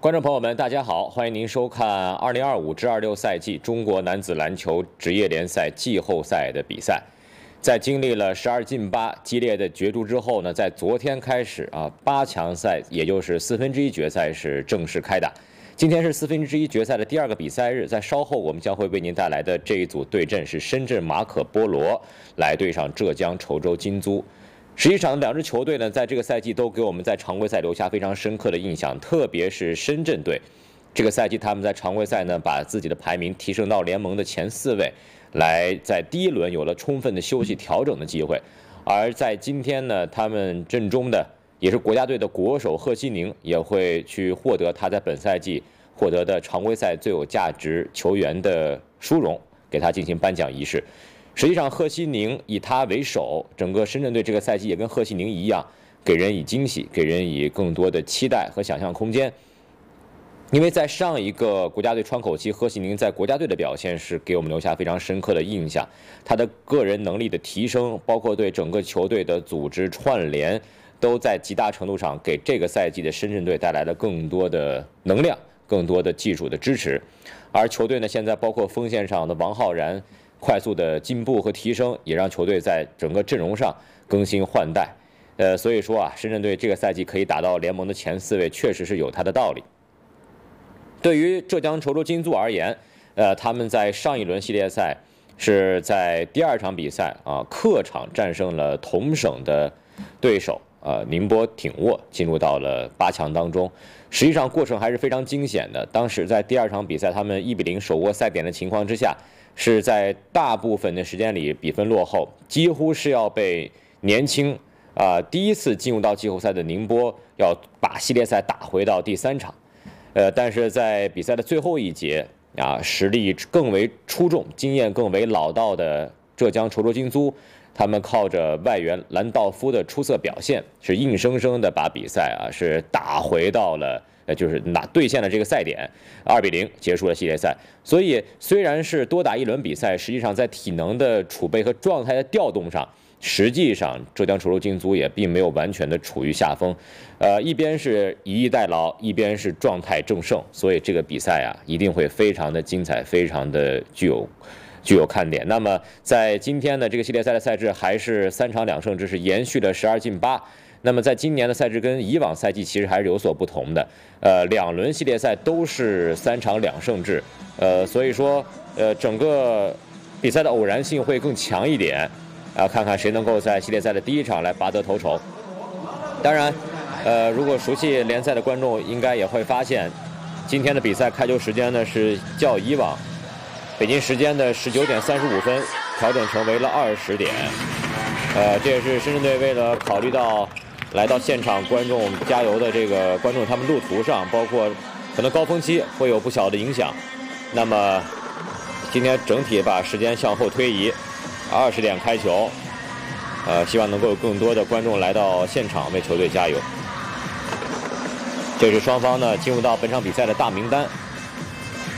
观众朋友们，大家好，欢迎您收看2025至26赛季中国男子篮球职业联赛季后赛的比赛。在经历了12进8激烈的角逐之后呢，在昨天开始8强赛，也就是1/4决赛是正式开打。今天是1/4决赛的第2个比赛日，在稍后我们将会为您带来的这一组对阵是深圳马可波罗来对上浙江稠州金租。实际上，两支球队呢，在这个赛季都给我们在常规赛留下非常深刻的印象，特别是深圳队，这个赛季他们在常规赛呢，把自己的排名提升到联盟的前4位，来在第1轮有了充分的休息调整的机会。而在今天呢，他们阵中的也是国家队的国手贺西宁也会去获得他在本赛季获得的常规赛最有价值球员的殊荣，给他进行颁奖仪式。实际上，贺西宁以他为首，整个深圳队这个赛季也跟贺西宁一样，给人以惊喜，给人以更多的期待和想象空间。因为在上一个国家队窗口期，贺西宁在国家队的表现是给我们留下非常深刻的印象。他的个人能力的提升，包括对整个球队的组织串联，都在极大程度上给这个赛季的深圳队带来了更多的能量，更多的技术的支持。而球队呢，现在包括锋线上的王浩然快速的进步和提升，也让球队在整个阵容上更新换代。所以说深圳队这个赛季可以打到联盟的前4位，确实是有它的道理。对于浙江稠州金租而言，他们在上一轮系列赛是在第2场比赛客场战胜了同省的对手宁波挺沃，进入到了8强当中。实际上过程还是非常惊险的。当时在第2场比赛，他们1比0手握赛点的情况之下，是在大部分的时间里比分落后，几乎是要被年轻第一次进入到季后赛的宁波要把系列赛打回到第3场。但是在比赛的最后一节实力更为出众、经验更为老道的浙江稠州金租，他们靠着外援兰道夫的出色表现，是硬生生的把比赛是打回到了就是兑现了这个赛点，2比0结束了系列赛。所以虽然是多打1轮比赛，实际上在体能的储备和状态的调动上，实际上浙江稠州金租也并没有完全的处于下风。一边是以逸待劳，一边是状态正盛，所以这个比赛一定会非常的精彩，非常的具有看点。那么在今天的这个系列赛的赛制还是3场2胜制，是延续了12进8。那么在今年的赛制跟以往赛季其实还是有所不同的。2轮系列赛都是3场2胜制，所以说整个比赛的偶然性会更强一点。看看谁能够在系列赛的第1场来拔得头筹。当然，如果熟悉联赛的观众应该也会发现，今天的比赛开球时间呢是较以往北京时间的19点35分调整成为了20点。这也是深圳队为了考虑到来到现场观众加油的这个观众他们路途上，包括可能高峰期会有不小的影响。那么今天整体把时间向后推移，20点开球，希望能够有更多的观众来到现场为球队加油。这是双方呢进入到本场比赛的大名单。